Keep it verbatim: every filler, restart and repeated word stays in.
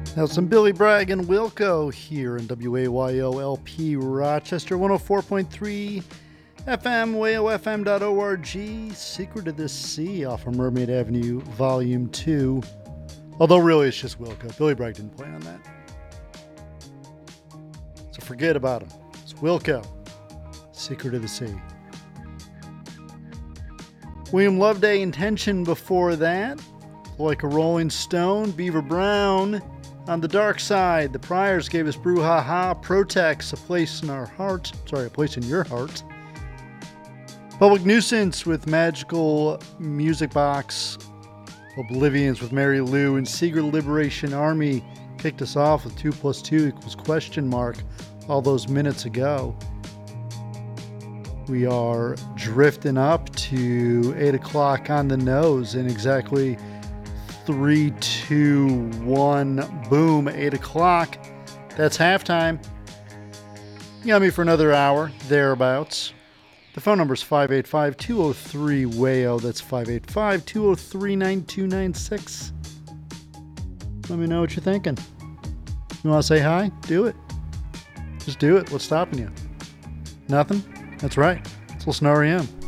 Now some Billy Bragg and Wilco here in W A Y O L P Rochester, one oh four point three F M, W A O F M dot org, Secret of the Sea off of Mermaid Avenue, Volume two. Although really it's just Wilco. Billy Bragg didn't play on that. So forget about him. It's Wilco, Secret of the Sea. William Loveday, Intention before that. Like a Rolling Stone, Beaver Brown. On the Dark Side, the Priors gave us Brouhaha, Protex, A Place in Our Heart. Sorry, A Place in Your Heart. Public Nuisance with Magical Music Box. Oblivions with Mary Lou, and Secret Liberation Army kicked us off with two plus two equals question mark all those minutes ago. We are drifting up to eight o'clock on the nose in exactly three, two, one, boom, eight o'clock. That's halftime. You got me for another hour, thereabouts. The phone number is five eight five, two oh three, W A O. That's five eight five, two oh three, nine two nine six. Let me know what you're thinking. You want to say hi? Do it. Just do it. What's stopping you? Nothing? That's right. Let's listen to R E M.